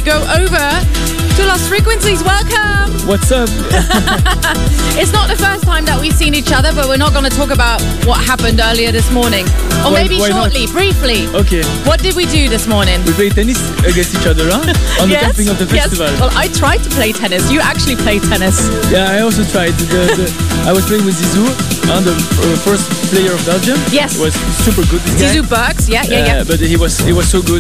go over to Lost Frequencies. Welcome. What's up? It's not the first time that we've seen each other, but we're not going to talk about what happened earlier this morning. Or maybe shortly, briefly. Okay. What did we do this morning? We played tennis against each other, huh? On the camping of the festival. Yes. Well, I tried to play tennis. You actually play tennis. Yeah, I also tried. I was playing with Zizou, the first player of Belgium. Yes. He was super good, this guy. Zizou Burks, yeah. But he was so good.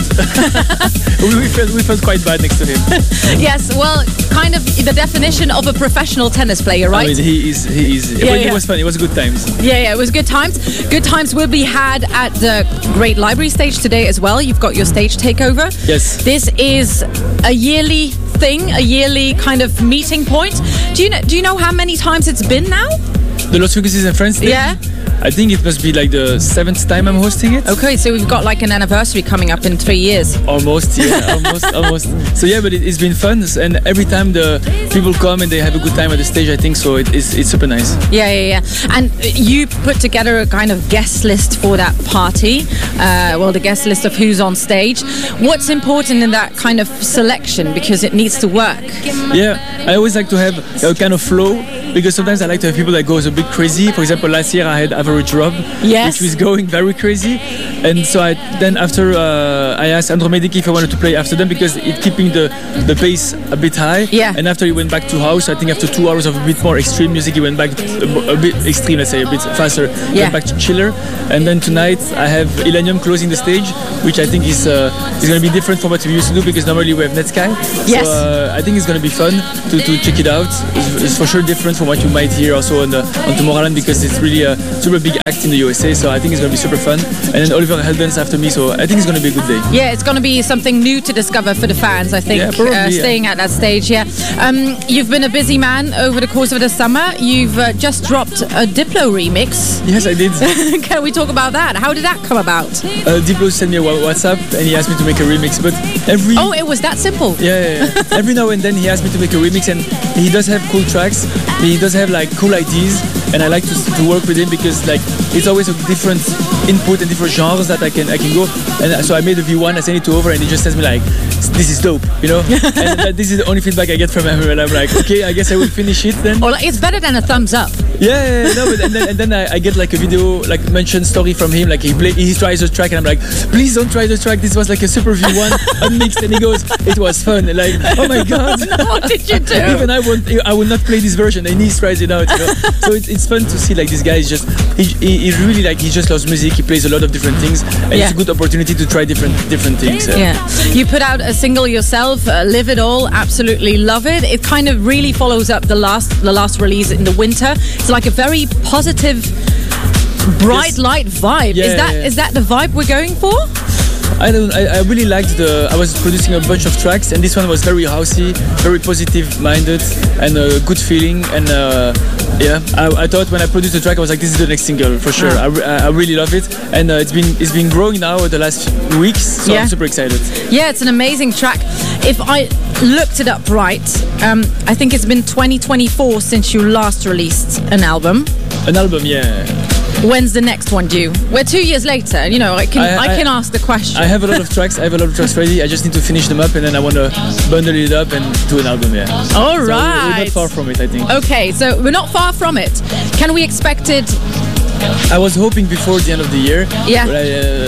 we felt quite bad next to him. Yes, well, kind of the definition of a professional tennis player, right? I mean, he is. It was fun. It was good times. Yeah, it was good times. Good times will be had at the Great Library stage today as well. You've got your stage takeover. Yes. This is a yearly thing, a yearly kind of meeting point. Do you know how many times it's been now? The Lost Frequencies in France stage? Yeah. I think it must be like the 7th time I'm hosting it. Okay, so we've got like an anniversary coming up in 3 years. Almost, yeah, almost. So yeah, but it's been fun, and every time the people come and they have a good time at the stage, I think so. It's super nice. Yeah. And you put together a kind of guest list for that party. The guest list of who's on stage. What's important in that kind of selection, because it needs to work? Yeah, I always like to have a kind of flow, because sometimes I like to have people that goes a bit crazy. For example, last year I had Average Rob, which was going very crazy, and so after I asked Andromedic if I wanted to play after them, because it keeping the pace a bit high. Yeah. And after he went back to house, I think after 2 hours of a bit more extreme music, he went back a bit extreme, let's say, a bit faster. Went back to chiller, and then tonight I have Illenium closing the stage, which I think is going to be different from what we used to do, because normally we have Netsky. Yes. So I think it's going to be fun to check it out. It's for sure different from what you might hear also on Tomorrowland, because it's really a super big act in the USA. So I think it's going to be super fun. And then Oliver Heldens after me. So I think it's going to be a good day. Yeah, it's going to be something new to discover for the fans, I think. Yeah, probably, staying at that stage. Yeah. You've been a busy man over the course of the summer. You've just dropped a Diplo remix. Yes, I did. Can we talk about that? How did that come about? Diplo sent me a WhatsApp and he asked me to make a remix. But it was that simple. Yeah. Every now and then he asks me to make a remix, and he does have cool tracks. He does have like cool ideas, and I like to work with him, because like it's always a different input and different genres that I can go. And so I made a V1, I sent it to Over, and he just says me like, this is dope, you know. And this is the only feedback I get from him, and I'm like, okay, I guess I will finish it then. Or it's better than a thumbs up. Yeah, no, but and then I get like a video, like mention story from him, like he tries the track, and I'm like, please don't try the track. This was like a super V1 unmixed, and he goes, it was fun. And like, oh my god, what did you do? Even I would not play this version, and he tries it out. You know? So it's fun to see like this guy is just he really like he just loves music. He plays a lot of different things, and it's a good opportunity to try different things. Yeah, you put out a single yourself, Live It All. Absolutely love it. It kind of really follows up the last release in the winter. It's like a very positive, bright light vibe. Is that the vibe we're going for? I really liked I was producing a bunch of tracks, and this one was very housey, very positive minded, and a good feeling. And I thought when I produced the track, I was like, this is the next single for sure. I really love it, and it's been growing now the last weeks, so I'm super excited. Yeah, it's an amazing track. If I looked it up right, I think it's been 2024 since you last released an album. Yeah. When's the next one due? We're 2 years later. You know, I can ask the question. I have a lot of tracks. Ready. I just need to finish them up, and then I want to bundle it up and do an album. Yeah. All right. We're not far from it, I think. Okay, so we're not far from it. Can we expect it? I was hoping before the end of the year. Yeah. But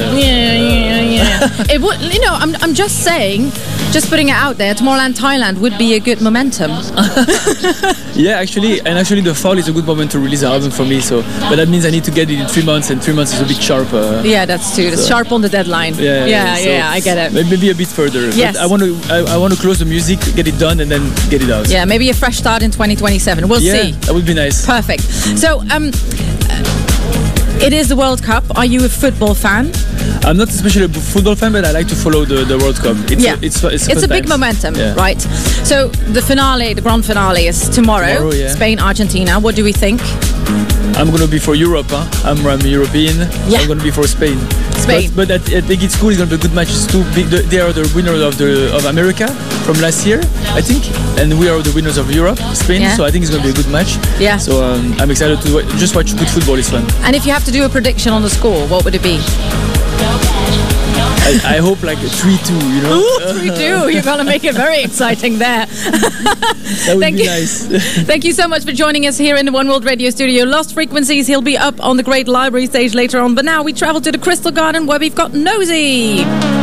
Yeah. It would. You know, I'm just saying. Just putting it out there, Tomorrowland Thailand would be a good momentum. Yeah, actually the fall is a good moment to release an album for me. So, but that means I need to get it in 3 months, and 3 months is a bit sharp. Yeah, that's true. It's sharp on the deadline. Yeah, I get it. Maybe a bit further. Yes. But I want to close the music, get it done, and then get it out. Yeah, maybe a fresh start in 2027. We'll see. That would be nice. Perfect. So, it is the World Cup. Are you a football fan? I'm not especially a football fan, but I like to follow the World Cup. It's a big momentum, right? So the grand finale is tomorrow. Spain, Argentina. What do we think? I'm going to be for Europe. I'm European. Yeah. I'm going to be for Spain. But I think it's cool. It's going to be a good match. They are the winners of America from last year, I think, and we are the winners of Europe, Spain. Yeah. So I think it's going to be a good match. Yeah. So I'm excited to just watch good football. It's fun. And if you have to do a prediction on the score, what would it be? I hope like 3-2, you know. Ooh, 3-2. You're gonna make it very exciting there. That would be nice. Thank you so much for joining us here in the One World Radio studio. Lost Frequencies, he'll be up on the Great Library stage later on. But now we travel to the Crystal Garden where we've got Nosy.